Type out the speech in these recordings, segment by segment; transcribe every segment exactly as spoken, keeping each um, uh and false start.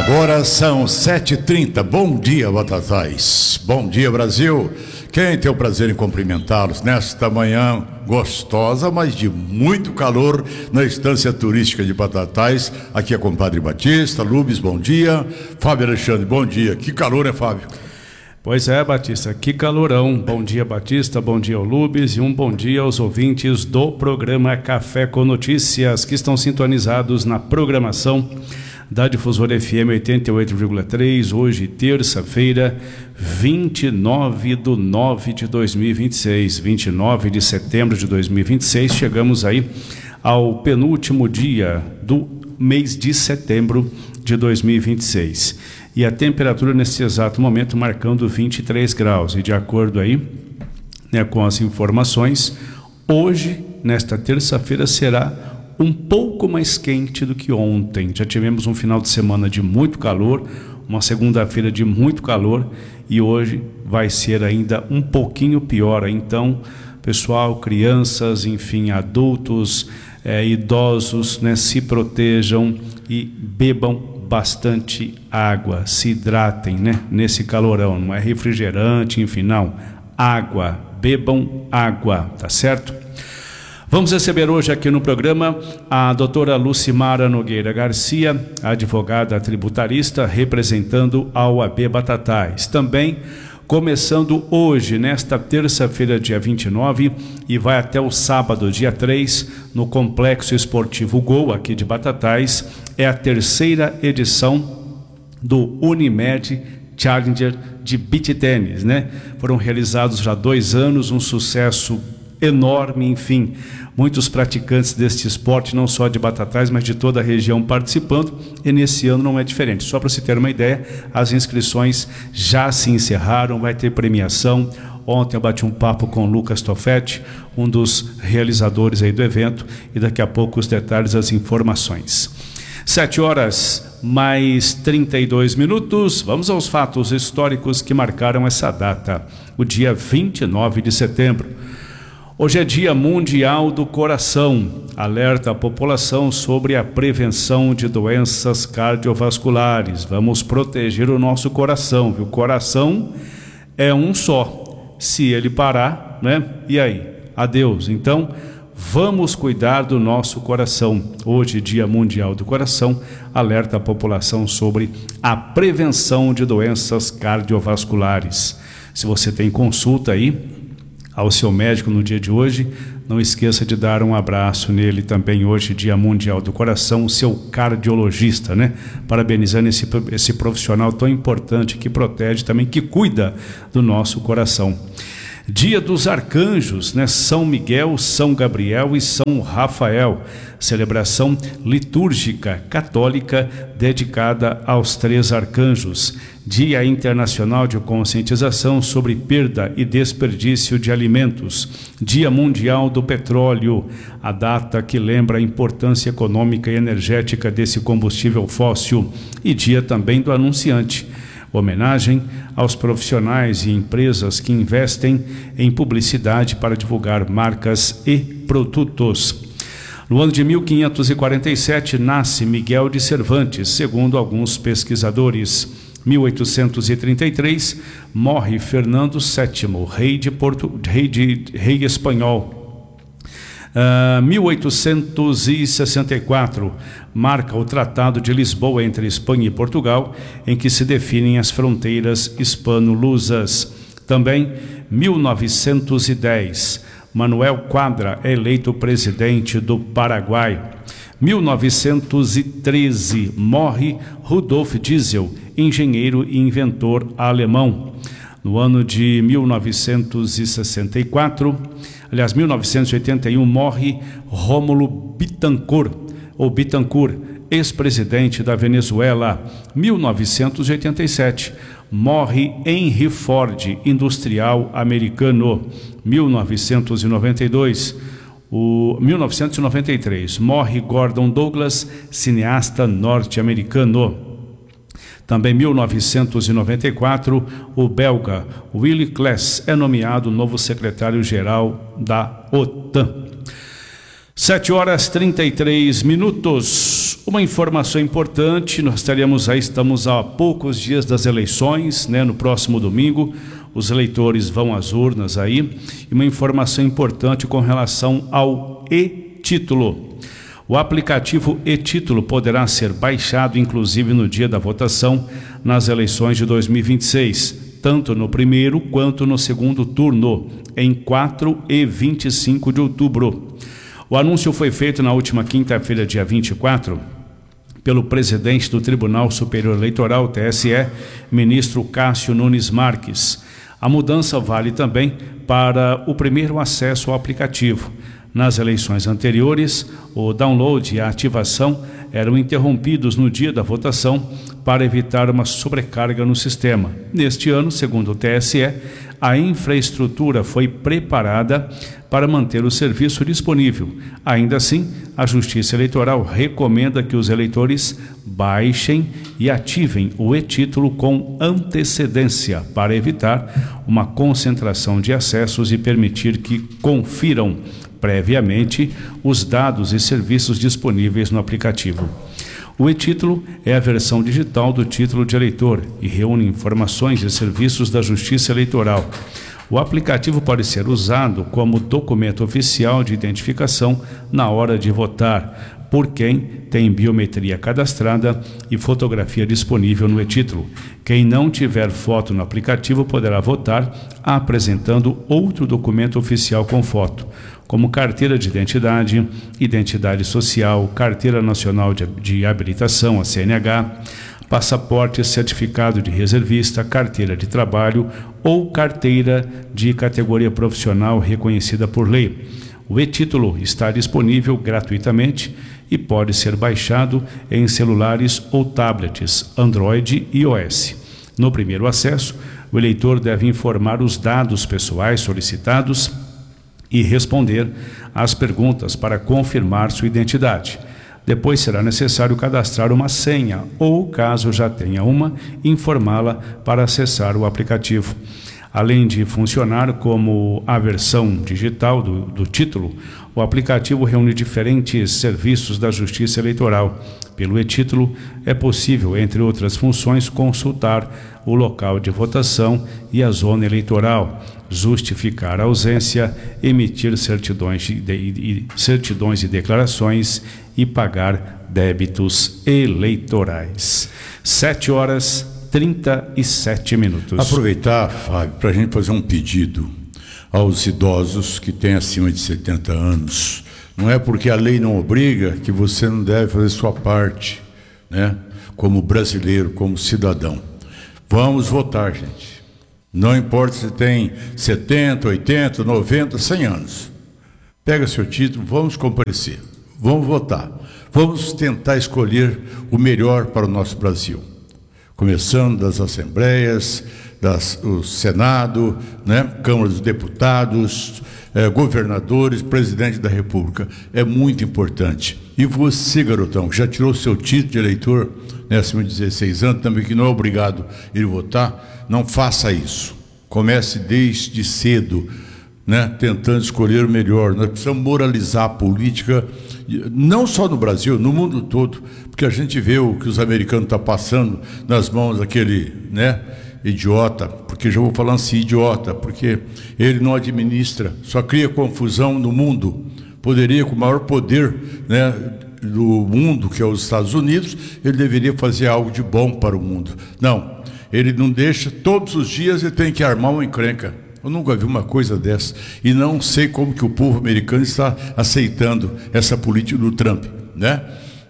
Agora são sete e trinta. Bom dia, Batatais. Bom dia, Brasil. Quem tem o prazer em cumprimentá-los nesta manhã gostosa, mas de muito calor, na estância turística de Batatais. Aqui é o compadre Batista. Lubes, bom dia. Fábio Alexandre, bom dia. Que calor, né, Fábio? Pois é, Batista, que calorão. Bom dia, Batista, bom dia ao Lubes e um bom dia aos ouvintes do programa Café com Notícias, que estão sintonizados na programação da Difusora F M oitenta e oito vírgula três, hoje terça-feira, vinte e nove de nove de dois mil e vinte e seis, vinte e nove de setembro de dois mil e vinte e seis, chegamos aí ao penúltimo dia do mês de setembro de dois mil e vinte e seis. E a temperatura nesse exato momento marcando vinte e três graus, e de acordo aí, né, com as informações, hoje, nesta terça-feira, será um pouco mais quente do que ontem. Já tivemos um final de semana de muito calor, uma segunda-feira de muito calor, e hoje vai ser ainda um pouquinho pior. Então, pessoal, crianças, enfim, adultos, é, idosos, né, se protejam e bebam bastante água, se hidratem, né, nesse calorão. Não é refrigerante, enfim, não. Água, bebam água, tá certo? Vamos receber hoje aqui no programa a doutora Lucimara Nogueira Garcia, advogada tributarista, representando a O A B Batatais. Também começando hoje, nesta terça-feira, dia vinte e nove, e vai até o sábado, dia três, no Complexo Esportivo Gol, aqui de Batatais, é a terceira edição do Unimed Challenger de Beach Tênis, né? Foram realizados já dois anos, um sucesso enorme, enfim, muitos praticantes deste esporte, não só de Batatais, mas de toda a região participando, e nesse ano não é diferente. Só para se ter uma ideia, as inscrições já se encerraram, vai ter premiação. Ontem eu bati um papo com o Lucas Toffetti, um dos realizadores aí do evento, e daqui a pouco os detalhes, as informações. Sete horas mais trinta e dois minutos, vamos aos fatos históricos que marcaram essa data, o dia vinte e nove de setembro. Hoje é Dia Mundial do Coração. Alerta a população sobre a prevenção de doenças cardiovasculares. Vamos proteger o nosso coração, viu? O coração é um só. Se ele parar, né? E aí? Adeus. Então, vamos cuidar do nosso coração. Hoje, Dia Mundial do Coração, alerta a população sobre a prevenção de doenças cardiovasculares. Se você tem consulta aí ao seu médico no dia de hoje, não esqueça de dar um abraço nele também hoje, Dia Mundial do Coração, o seu cardiologista, né? Parabenizando esse, esse profissional tão importante que protege também, que cuida do nosso coração. Dia dos Arcanjos, né? São Miguel, São Gabriel e São Rafael. Celebração litúrgica católica dedicada aos três arcanjos. Dia Internacional de Conscientização sobre Perda e Desperdício de Alimentos. Dia Mundial do Petróleo, a data que lembra a importância econômica e energética desse combustível fóssil. E dia também do anunciante. Homenagem aos profissionais e empresas que investem em publicidade para divulgar marcas e produtos. No ano de mil quinhentos e quarenta e sete, nasce Miguel de Cervantes, segundo alguns pesquisadores. mil oitocentos e trinta e três, morre Fernando sétimo, rei, de Porto, rei, de, rei espanhol. Uh, mil oitocentos e sessenta e quatro, marca o Tratado de Lisboa entre Espanha e Portugal, em que se definem as fronteiras hispano-lusas. Também, mil novecentos e dez, Manuel Quadra é eleito presidente do Paraguai. mil novecentos e treze, morre Rudolf Diesel, engenheiro e inventor alemão. No ano de mil novecentos e sessenta e quatro, aliás, mil novecentos e oitenta e um, morre Rômulo Bittencourt, ou Bittencourt, ex-presidente da Venezuela. mil novecentos e oitenta e sete, morre Henry Ford, industrial americano. mil novecentos e noventa e dois, o mil novecentos e noventa e três, morre Gordon Douglas, cineasta norte-americano. Também em mil novecentos e noventa e quatro, o belga Willy Claes é nomeado novo secretário-geral da OTAN. sete horas trinta e três minutos. Uma informação importante, nós teremos aí, estamos a poucos dias das eleições, né? No próximo domingo, os eleitores vão às urnas aí. E uma informação importante com relação ao e-título. O aplicativo e-título poderá ser baixado, inclusive no dia da votação, nas eleições de dois mil e vinte e seis, tanto no primeiro quanto no segundo turno, em quatro e vinte e cinco de outubro. O anúncio foi feito na última quinta-feira, dia vinte e quatro, pelo presidente do Tribunal Superior Eleitoral, T S E, ministro Cássio Nunes Marques. A mudança vale também para o primeiro acesso ao aplicativo. Nas eleições anteriores, o download e a ativação eram interrompidos no dia da votação para evitar uma sobrecarga no sistema. Neste ano, segundo o T S E, a infraestrutura foi preparada para manter o serviço disponível. Ainda assim, a Justiça Eleitoral recomenda que os eleitores baixem e ativem o e-título com antecedência para evitar uma concentração de acessos e permitir que confiram previamente os dados e serviços disponíveis no aplicativo. O e-título é a versão digital do título de eleitor e reúne informações e serviços da Justiça Eleitoral. O aplicativo pode ser usado como documento oficial de identificação na hora de votar, por quem tem biometria cadastrada e fotografia disponível no e-título. Quem não tiver foto no aplicativo poderá votar apresentando outro documento oficial com foto, como carteira de identidade, identidade social, carteira nacional de, de habilitação, a C N H, passaporte, certificado de reservista, carteira de trabalho ou carteira de categoria profissional reconhecida por lei. O e-título está disponível gratuitamente e pode ser baixado em celulares ou tablets, Android e iOS. No primeiro acesso, o eleitor deve informar os dados pessoais solicitados e responder às perguntas para confirmar sua identidade. Depois será necessário cadastrar uma senha ou, caso já tenha uma, informá-la para acessar o aplicativo. Além de funcionar como a versão digital do, do título, o aplicativo reúne diferentes serviços da Justiça Eleitoral. Pelo e-título, é possível, entre outras funções, consultar o local de votação e a zona eleitoral, justificar a ausência, emitir certidões de, de, certidões e declarações e pagar débitos eleitorais. Sete horas trinta e sete minutos. Aproveitar, Fábio, para a gente fazer um pedido aos idosos que têm acima de setenta anos. Não é porque a lei não obriga que você não deve fazer sua parte, né? Como brasileiro, como cidadão. Vamos votar, gente. Não importa se tem setenta, oitenta, noventa, cem anos. Pega seu título, vamos comparecer. Vamos votar. Vamos tentar escolher o melhor para o nosso Brasil. Começando das assembleias, das, o Senado, né, Câmara dos Deputados, eh, governadores, presidente da República. É muito importante. E você, garotão, que já tirou seu título de eleitor, né, acima de dezesseis anos, também que não é obrigado a ir votar, não faça isso. Comece desde cedo, né, tentando escolher o melhor. Nós precisamos moralizar a política, não só no Brasil, no mundo todo, porque a gente vê o que os americanos estão passando nas mãos daquele, né, idiota, porque já vou falando assim, idiota, porque ele não administra, só cria confusão no mundo. Poderia, com o maior poder, né, do mundo, que é os Estados Unidos, ele deveria fazer algo de bom para o mundo. Não, ele não deixa, todos os dias ele tem que armar uma encrenca. Eu nunca vi uma coisa dessa e não sei como que o povo americano está aceitando essa política do Trump, né?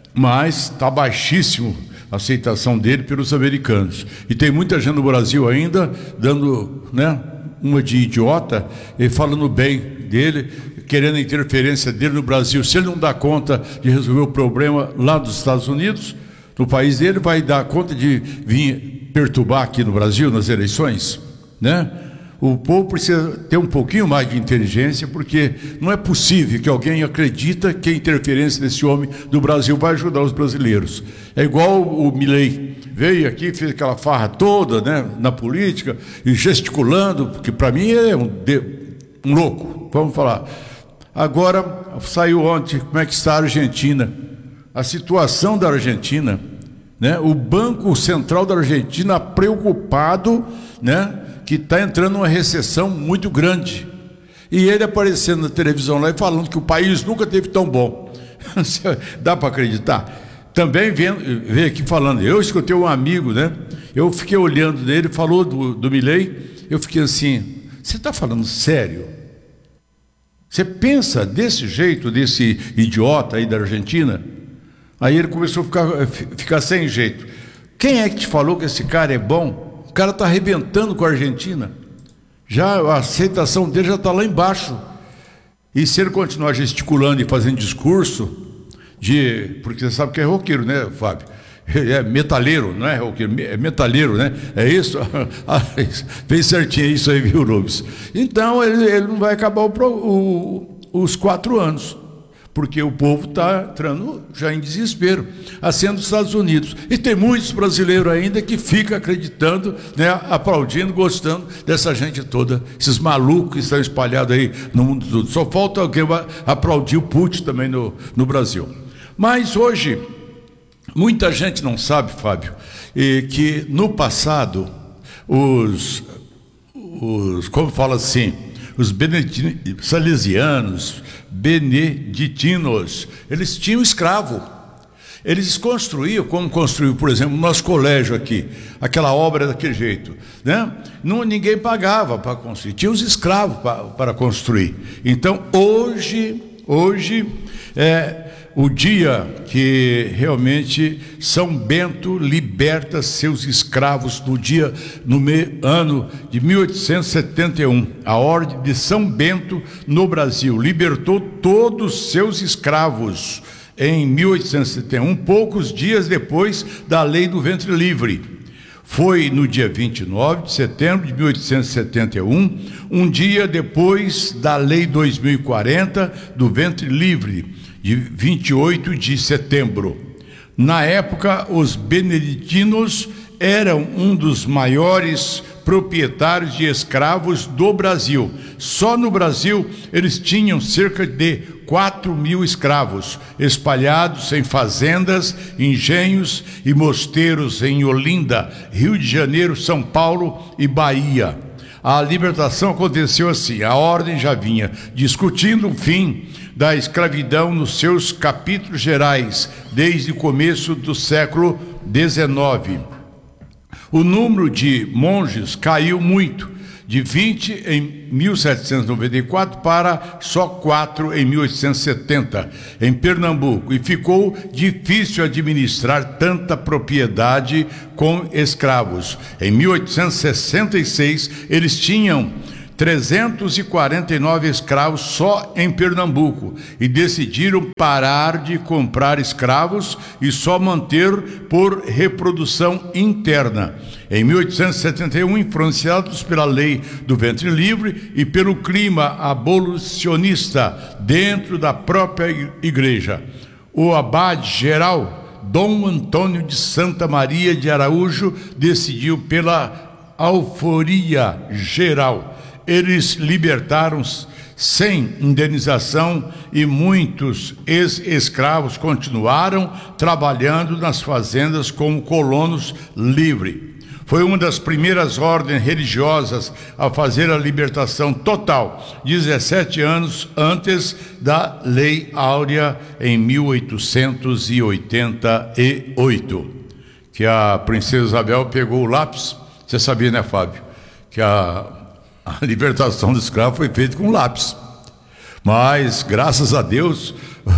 Mas está baixíssimo a aceitação dele pelos americanos. E tem muita gente no Brasil ainda dando, né, uma de idiota e falando bem dele, querendo a interferência dele no Brasil. Se ele não dá conta de resolver o problema lá dos Estados Unidos, no país dele, vai dar conta de vir perturbar aqui no Brasil nas eleições, né? O povo precisa ter um pouquinho mais de inteligência, porque não é possível que alguém acredita que a interferência desse homem do Brasil vai ajudar os brasileiros. É igual o Milei, veio aqui, fez aquela farra toda, né, na política, e gesticulando, porque para mim é um, de, um louco, vamos falar. Agora, saiu ontem como é que está a Argentina. A situação da Argentina, né? O Banco Central da Argentina preocupado, né? Que está entrando numa recessão muito grande. E ele aparecendo na televisão lá e falando que o país nunca teve tão bom. Dá para acreditar? Também vendo, veio aqui falando, eu escutei um amigo, né? Eu fiquei olhando nele, falou do, do Milei, eu fiquei assim, você está falando sério? Você pensa desse jeito, desse idiota aí da Argentina? Aí ele começou a ficar, ficar sem jeito. Quem é que te falou que esse cara é bom? O cara está arrebentando com a Argentina. Já a aceitação dele já está lá embaixo. E se ele continuar gesticulando e fazendo discurso de... Porque você sabe que é roqueiro, né, Fábio? É metaleiro, não é roqueiro, é metaleiro, né? É isso? Bem certinho, é isso aí, viu, Rubens? Então, ele, ele não vai acabar o, o, os quatro anos, porque o povo está entrando já em desespero, assim dos Estados Unidos. E tem muitos brasileiros ainda que ficam acreditando, né, aplaudindo, gostando dessa gente toda, esses malucos que estão espalhados aí no mundo todo. Só falta alguém aplaudir o Putin também no, no Brasil. Mas hoje, muita gente não sabe, Fábio, que no passado, os, os como fala assim, os salesianos, beneditinos, eles tinham escravo. Eles construíam, como construiu, por exemplo, o nosso colégio aqui, aquela obra daquele jeito, né? Não, ninguém pagava para construir, tinha os escravos para, para construir. Então, hoje, hoje é o dia que realmente São Bento liberta seus escravos no dia, no me, ano de mil oitocentos e setenta e um. A Ordem de São Bento no Brasil libertou todos os seus escravos em mil oitocentos e setenta e um, poucos dias depois da Lei do Ventre Livre. Foi no dia vinte e nove de setembro de mil oitocentos e setenta e um, um dia depois da Lei dois mil e quarenta do Ventre Livre, de vinte e oito de setembro. Na época, os beneditinos eram um dos maiores proprietários de escravos do Brasil. Só no Brasil, eles tinham cerca de quatro mil escravos, espalhados em fazendas, engenhos e mosteiros em Olinda, Rio de Janeiro, São Paulo e Bahia. A libertação aconteceu assim: a ordem já vinha discutindo o fim da escravidão nos seus capítulos gerais, desde o começo do século dezenove. O número de monges caiu muito, de vinte em mil setecentos e noventa e quatro para só quatro em mil oitocentos e setenta, em Pernambuco, e ficou difícil administrar tanta propriedade com escravos. Em mil oitocentos e sessenta e seis, eles tinham trezentos e quarenta e nove escravos só em Pernambuco e decidiram parar de comprar escravos e só manter por reprodução interna. Em mil oitocentos e setenta e um, influenciados pela Lei do Ventre Livre e pelo clima abolicionista dentro da própria igreja, o abade-geral Dom Antônio de Santa Maria de Araújo decidiu pela alforria geral. Eles libertaram sem indenização e muitos ex-escravos continuaram trabalhando nas fazendas como colonos livres. Foi uma das primeiras ordens religiosas a fazer a libertação total, dezessete anos antes da Lei Áurea, em mil oitocentos e oitenta e oito, que a princesa Isabel pegou o lápis. Você sabia, né, Fábio, que a A libertação do escravo foi feita com lápis. Mas, graças a Deus,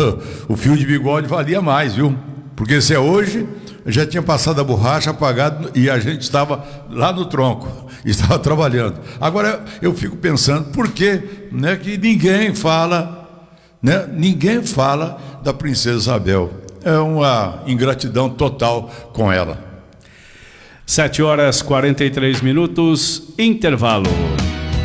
o fio de bigode valia mais, viu? Porque se é hoje, já tinha passado a borracha, apagado, e a gente estava lá no tronco, estava trabalhando. Agora, eu fico pensando, por que, né, que ninguém fala, né, ninguém fala da princesa Isabel? É uma ingratidão total com ela. sete horas e quarenta e três minutos, intervalo.